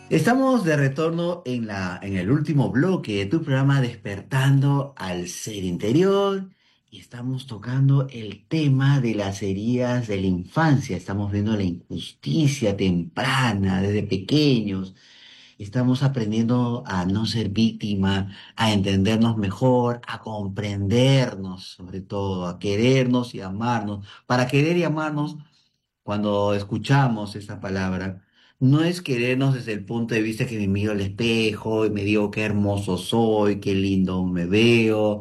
Estamos de retorno en el último bloque de tu programa Despertando al Ser Interior y estamos tocando el tema de las heridas de la infancia. Estamos viendo la injusticia temprana desde pequeños. Estamos aprendiendo a no ser víctima, a entendernos mejor, a comprendernos sobre todo, a querernos y amarnos. Para querer y amarnos cuando escuchamos esa palabra, no es querernos desde el punto de vista que me miro al espejo y me digo qué hermoso soy, qué lindo me veo,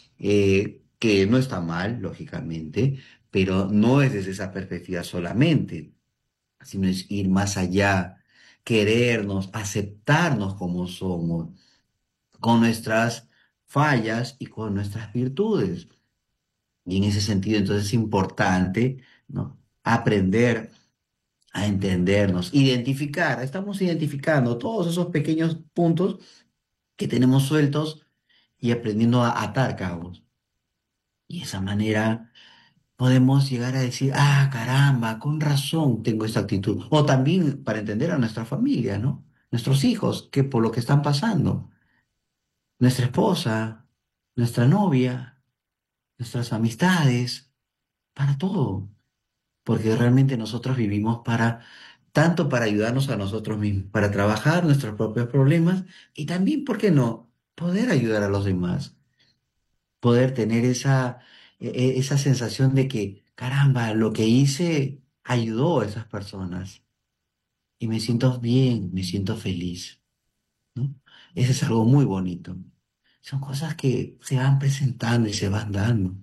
que no está mal, lógicamente, pero no es desde esa perspectiva solamente, sino es ir más allá, querernos, aceptarnos como somos, con nuestras fallas y con nuestras virtudes. Y en ese sentido, entonces es importante, ¿no? Aprender a entendernos, identificar, estamos identificando todos esos pequeños puntos que tenemos sueltos y aprendiendo a atar cabos. Y de esa manera podemos llegar a decir, ah, caramba, con razón tengo esta actitud. O también para entender a nuestra familia, ¿no? Nuestros hijos, que por lo que están pasando, nuestra esposa, nuestra novia, nuestras amistades, para todo. Porque realmente nosotros vivimos tanto para ayudarnos a nosotros mismos, para trabajar nuestros propios problemas y también, ¿por qué no?, poder ayudar a los demás, poder tener esa sensación de que, caramba, lo que hice ayudó a esas personas y me siento bien, me siento feliz, ¿no? Eso es algo muy bonito. Son cosas que se van presentando y se van dando.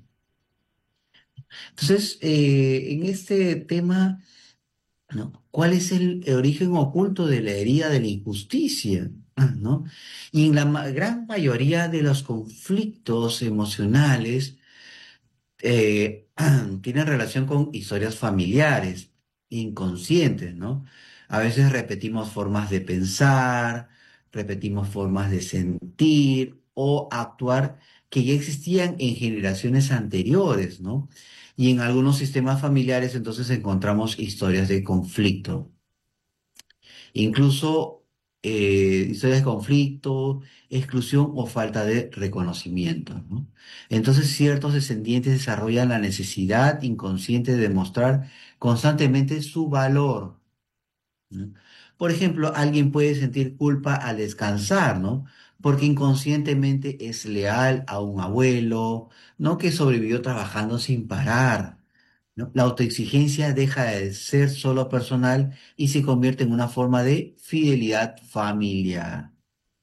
Entonces, en este tema, ¿no? ¿Cuál es el origen oculto de la herida de la injusticia? ¿No? Y en la gran mayoría de los conflictos emocionales tienen relación con historias familiares, inconscientes, ¿no? A veces repetimos formas de pensar, repetimos formas de sentir o actuar que ya existían en generaciones anteriores, ¿no? Y en algunos sistemas familiares entonces encontramos historias de conflicto. Incluso historias de conflicto, exclusión o falta de reconocimiento, ¿no? Entonces ciertos descendientes desarrollan la necesidad inconsciente de demostrar constantemente su valor, ¿no? Por ejemplo, alguien puede sentir culpa al descansar, ¿no? Porque inconscientemente es leal a un abuelo, ¿no? Que sobrevivió trabajando sin parar, ¿no? La autoexigencia deja de ser solo personal y se convierte en una forma de fidelidad familiar.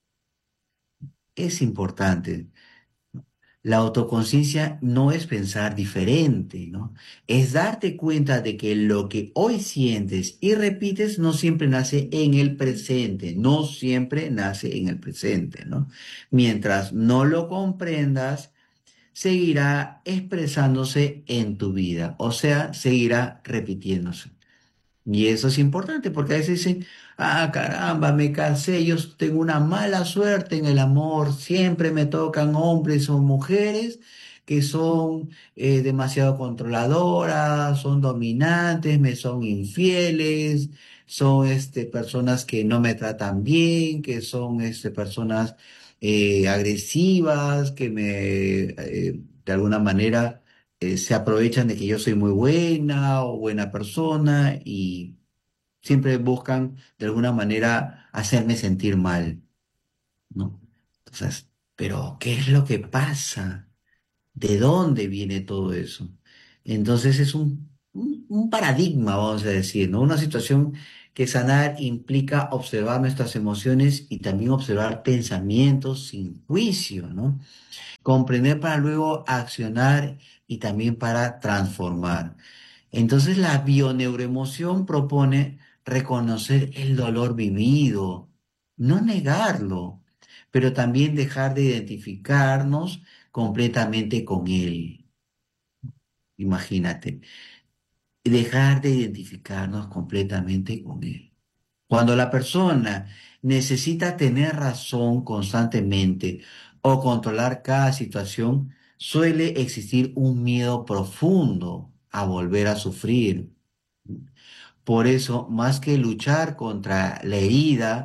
Es importante. La autoconciencia no es pensar diferente, ¿no? Es darte cuenta de que lo que hoy sientes y repites no siempre nace en el presente, no siempre nace en el presente, ¿no? Mientras no lo comprendas, seguirá expresándose en tu vida, o sea, seguirá repitiéndose. Y eso es importante porque a veces dicen, ah, caramba, me casé, yo tengo una mala suerte en el amor, siempre me tocan hombres o mujeres que son demasiado controladoras, son dominantes, me son infieles, son personas que no me tratan bien, que son personas agresivas, que de alguna manera se aprovechan de que yo soy muy buena o buena persona y siempre buscan de alguna manera hacerme sentir mal, ¿no? Entonces, pero ¿qué es lo que pasa? ¿De dónde viene todo eso? Entonces es un paradigma, vamos a decir, ¿no? Una situación que sanar implica observar nuestras emociones y también observar pensamientos sin juicio, ¿no? Comprender para luego accionar y también para transformar. Entonces la bioneuroemoción propone reconocer el dolor vivido, no negarlo, pero también dejar de identificarnos completamente con él. Imagínate, dejar de identificarnos completamente con él. Cuando la persona necesita tener razón constantemente o controlar cada situación, suele existir un miedo profundo a volver a sufrir. Por eso, más que luchar contra la herida,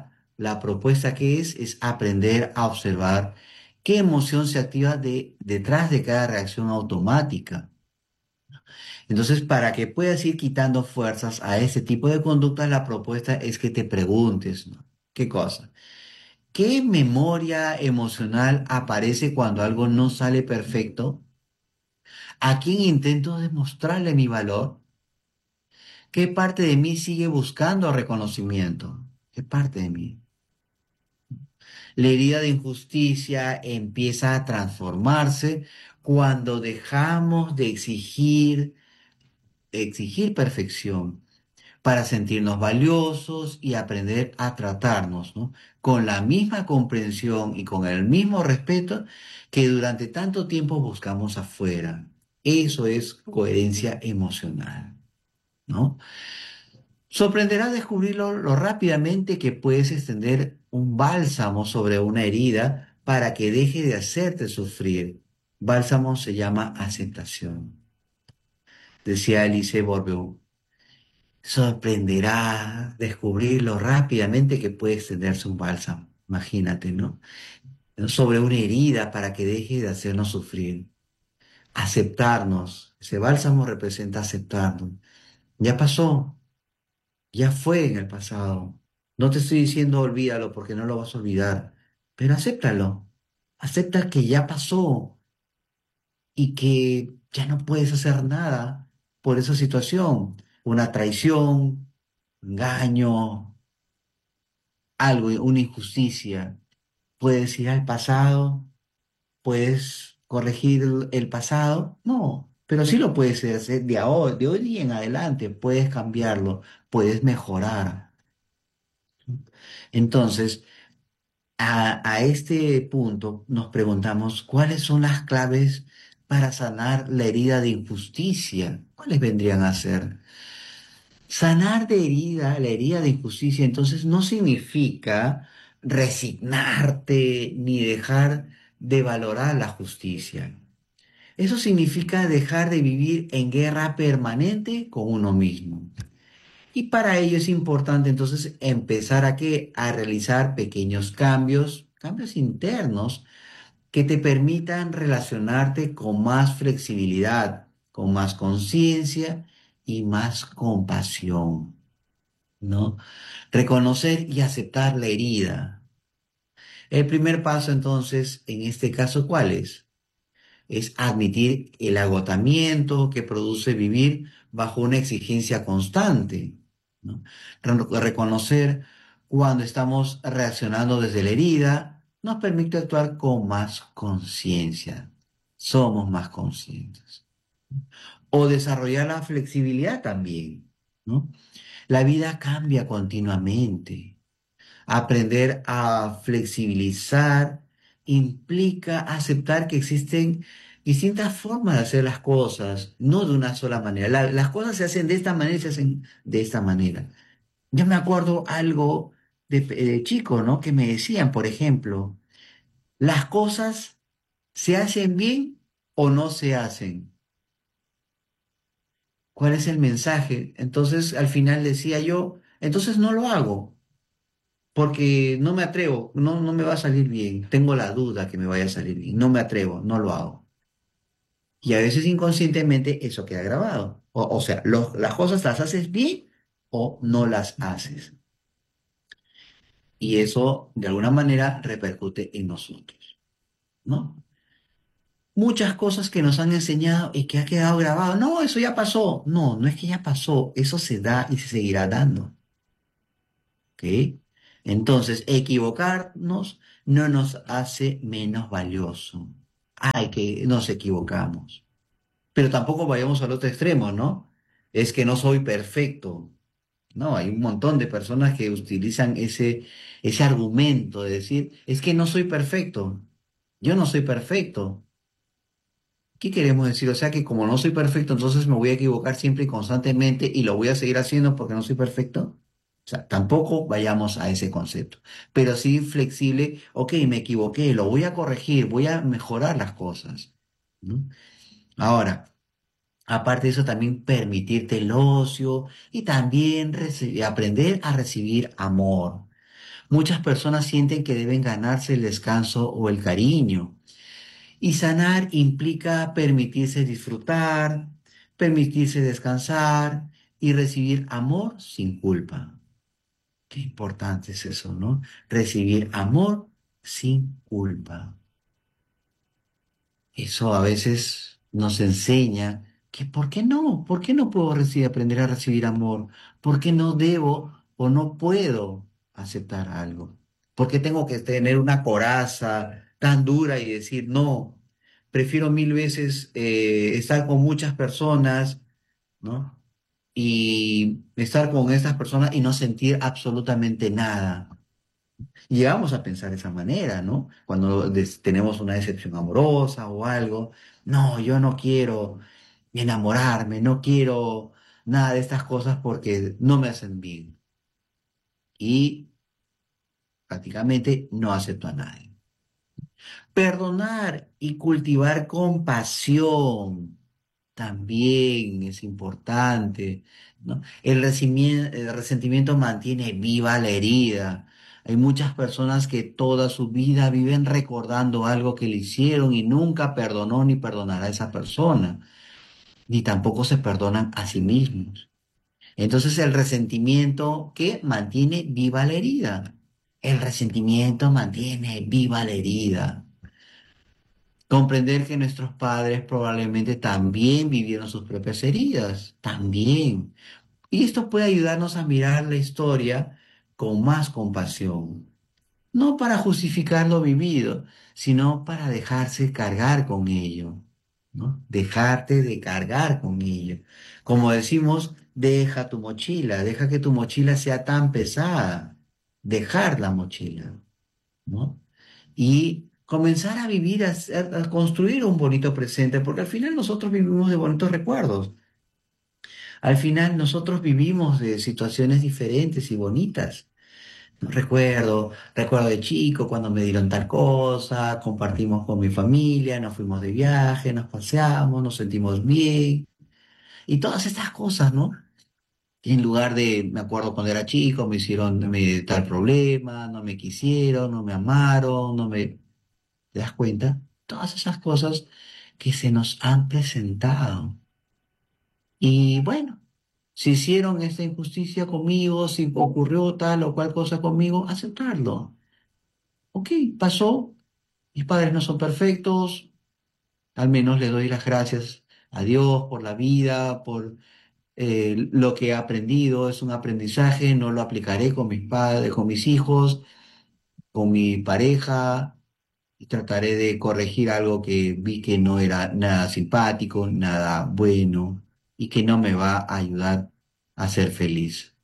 La propuesta que es aprender a observar qué emoción se activa detrás de cada reacción automática. Entonces, para que puedas ir quitando fuerzas a ese tipo de conductas, la propuesta es que te preguntes, ¿no? ¿Qué cosa? ¿Qué memoria emocional aparece cuando algo no sale perfecto? ¿A quién intento demostrarle mi valor? ¿Qué parte de mí sigue buscando reconocimiento? ¿Qué parte de mí? La herida de injusticia empieza a transformarse cuando dejamos de exigir perfección para sentirnos valiosos y aprender a tratarnos, ¿no? Con la misma comprensión y con el mismo respeto que durante tanto tiempo buscamos afuera. Eso es coherencia emocional, ¿no? Sorprenderá descubrirlo lo rápidamente que puedes extender un bálsamo sobre una herida para que deje de hacerte sufrir. Bálsamo se llama aceptación. Decía Alice Bourbeau. Sorprenderá descubrirlo rápidamente que puede extenderse un bálsamo. Imagínate, ¿no? Sobre una herida para que deje de hacernos sufrir. Aceptarnos. Ese bálsamo representa aceptarnos. Ya pasó, ya fue en el pasado. No te estoy diciendo olvídalo porque no lo vas a olvidar, pero acéptalo. Acepta que ya pasó y que ya no puedes hacer nada por esa situación. Una traición, engaño, algo, una injusticia. ¿Puedes ir al pasado? ¿Puedes corregir el pasado? No, pero sí lo puedes hacer de hoy en adelante. Puedes cambiarlo, puedes mejorar. Entonces, a este punto nos preguntamos, ¿cuáles son las claves para sanar la herida de injusticia? ¿Cuáles vendrían a ser? Sanar la herida de injusticia, entonces no significa resignarte ni dejar de valorar la justicia. Eso significa dejar de vivir en guerra permanente con uno mismo. Y para ello es importante entonces empezar a qué? A realizar pequeños cambios, cambios internos que te permitan relacionarte con más flexibilidad, con más conciencia y más compasión, ¿no? Reconocer y aceptar la herida. El primer paso entonces, en este caso, ¿cuál es? Es admitir el agotamiento que produce vivir bajo una exigencia constante, ¿no? Reconocer cuando estamos reaccionando desde la herida nos permite actuar con más conciencia. Somos más conscientes. O desarrollar la flexibilidad también, ¿no? La vida cambia continuamente. Aprender a flexibilizar implica aceptar que existen distintas formas de hacer las cosas, no de una sola manera. Las cosas se hacen de esta manera y se hacen de esta manera. Yo me acuerdo algo de chico, ¿no? Que me decían, por ejemplo, las cosas se hacen bien o no se hacen. ¿Cuál es el mensaje? Entonces, al final decía yo, entonces no lo hago. Porque no me atrevo, no me va a salir bien, tengo la duda que me vaya a salir bien, no me atrevo, no lo hago. Y a veces inconscientemente eso queda grabado. O sea, las cosas las haces bien o no las haces. Y eso de alguna manera repercute en nosotros, ¿no? Muchas cosas que nos han enseñado y que ha quedado grabado. No, eso ya pasó. No, no es que ya pasó, eso se da y se seguirá dando. ¿Ok? Entonces, equivocarnos no nos hace menos valioso. Ay, que nos equivocamos. Pero tampoco vayamos al otro extremo, ¿no? Es que no soy perfecto. No, hay un montón de personas que utilizan ese argumento de decir, es que no soy perfecto. Yo no soy perfecto. ¿Qué queremos decir? O sea que como no soy perfecto, entonces me voy a equivocar siempre y constantemente y lo voy a seguir haciendo porque no soy perfecto. O sea, tampoco vayamos a ese concepto, pero sí flexible, ok, me equivoqué, lo voy a corregir, voy a mejorar las cosas, ¿no? Ahora, aparte de eso, también permitirte el ocio y también aprender a recibir amor. Muchas personas sienten que deben ganarse el descanso o el cariño. Y sanar implica permitirse disfrutar, permitirse descansar y recibir amor sin culpa. Qué importante es eso, ¿no? Recibir amor sin culpa. Eso a veces nos enseña que ¿por qué no? ¿Por qué no puedo aprender a recibir amor? ¿Por qué no debo o no puedo aceptar algo? ¿Por qué tengo que tener una coraza tan dura y decir no? Prefiero mil veces estar con muchas personas, ¿no? Y estar con estas personas y no sentir absolutamente nada. Llegamos a pensar de esa manera, ¿no? Cuando tenemos una decepción amorosa o algo, no, yo no quiero enamorarme, no quiero nada de estas cosas porque no me hacen bien. Y prácticamente no acepto a nadie. Perdonar y cultivar compasión también es importante, ¿no? El resentimiento mantiene viva la herida. Hay muchas personas que toda su vida viven recordando algo que le hicieron y nunca perdonó ni perdonará a esa persona, ni tampoco se perdonan a sí mismos. Entonces el resentimiento que mantiene viva la herida. El resentimiento mantiene viva la herida. Comprender que nuestros padres probablemente también vivieron sus propias heridas, también. Y esto puede ayudarnos a mirar la historia con más compasión, no para justificar lo vivido, sino para dejarse cargar con ello, ¿no? Dejarte de cargar con ello. Como decimos, deja tu mochila, deja que tu mochila sea tan pesada, dejar la mochila, ¿no? Y comenzar a vivir, a construir un bonito presente, porque al final nosotros vivimos de bonitos recuerdos. Al final nosotros vivimos de situaciones diferentes y bonitas. Recuerdo de chico cuando me dieron tal cosa, compartimos con mi familia, nos fuimos de viaje, nos paseamos, nos sentimos bien y todas estas cosas, ¿no? Y en lugar de, me acuerdo cuando era chico, tal problema, no me quisieron, no me amaron, no me... ¿Te das cuenta? Todas esas cosas que se nos han presentado. Y bueno, si hicieron esta injusticia conmigo, si ocurrió tal o cual cosa conmigo, aceptarlo. Ok, pasó, mis padres no son perfectos, al menos le doy las gracias a Dios por la vida, por lo que he aprendido, es un aprendizaje, no lo aplicaré con mis padres, con mis hijos, con mi pareja, y trataré de corregir algo que vi que no era nada simpático, nada bueno y que no me va a ayudar a ser feliz.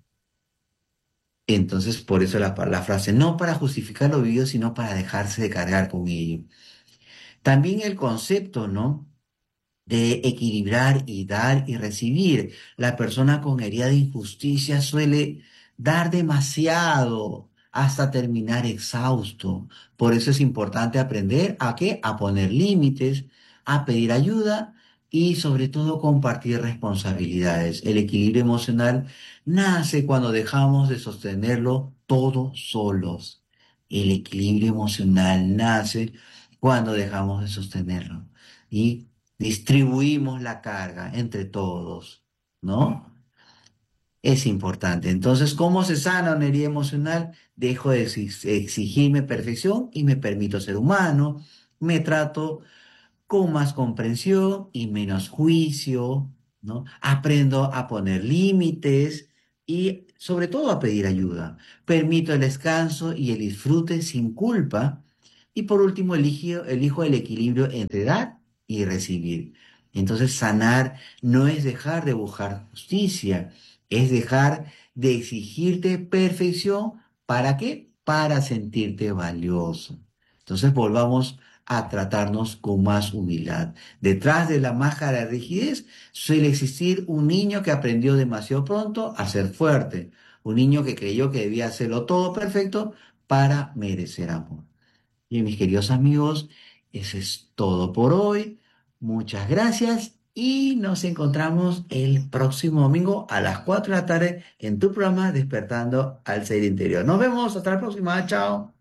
Entonces, por eso la frase, no para justificar lo vivido, sino para dejarse de cargar con ello. También el concepto, ¿no? De equilibrar y dar y recibir. La persona con herida de injusticia suele dar demasiado hasta terminar exhausto. Por eso es importante aprender a qué, a poner límites, a pedir ayuda y sobre todo compartir responsabilidades. El equilibrio emocional nace cuando dejamos de sostenerlo todos solos. El equilibrio emocional nace cuando dejamos de sostenerlo. Y distribuimos la carga entre todos, ¿no? Es importante. Entonces, ¿cómo se sana una herida emocional? Dejo de exigirme perfección y me permito ser humano, me trato con más comprensión y menos juicio, ¿no? Aprendo a poner límites y sobre todo a pedir ayuda. Permito el descanso y el disfrute sin culpa. Y por último, elijo el equilibrio entre dar y recibir. Entonces, sanar no es dejar de buscar justicia, es dejar de exigirte perfección. ¿Para qué? Para sentirte valioso. Entonces, volvamos a tratarnos con más humildad. Detrás de la máscara de rigidez suele existir un niño que aprendió demasiado pronto a ser fuerte, un niño que creyó que debía hacerlo todo perfecto para merecer amor. Bien, mis queridos amigos, eso es todo por hoy. Muchas gracias y nos encontramos el próximo domingo a las 4 de la tarde en tu programa Despertando al Ser Interior. Nos vemos, hasta la próxima, chao.